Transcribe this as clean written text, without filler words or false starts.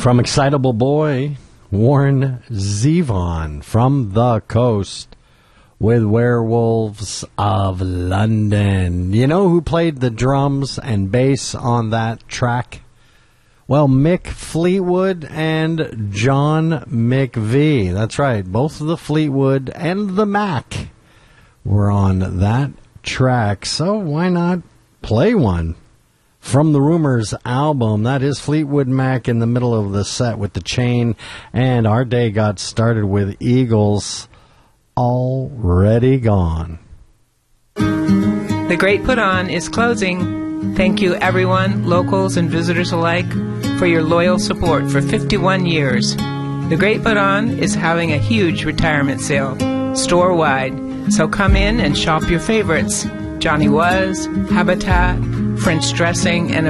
From Excitable Boy, Warren Zevon from the coast with Werewolves of London. You know who played the drums and bass on that track? Well, Mick Fleetwood and John McVie. That's right. Both of the Fleetwood and the Mac were on that track. So why not play one from the Rumors album? That is Fleetwood Mac in the middle of the set with the chain. And our day got started with Eagles, Already Gone. The Great Put On is closing. Thank you, everyone, locals and visitors alike, for your loyal support for 51 years. The Great Put On is having a huge retirement sale, store-wide. So come in and shop your favorites: Johnny Was, Habitat, French Dressing, and